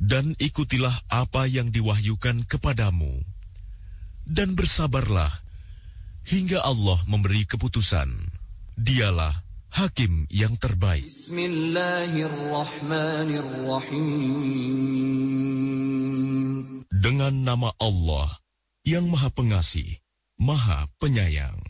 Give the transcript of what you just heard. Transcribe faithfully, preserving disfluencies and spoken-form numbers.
Dan ikutilah apa yang diwahyukan kepadamu, dan bersabarlah hingga Allah memberi keputusan. Dialah Hakim yang terbaik. Bismillahirrahmanirrahim. Dengan nama Allah yang Maha Pengasih, Maha Penyayang.